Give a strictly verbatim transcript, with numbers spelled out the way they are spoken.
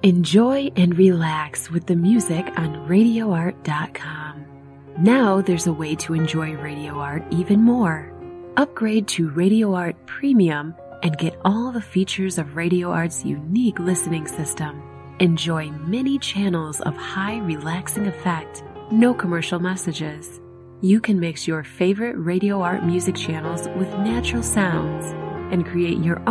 Enjoy and relax with the music on radio art dot com. Now there's a way to enjoy Radio Art even more. Upgrade to Radio Art Premium and get all the features of Radio Art's unique listening system. Enjoy many channels of high relaxing effect, no commercial messages. You can mix your favorite Radio Art music channels with natural sounds and create your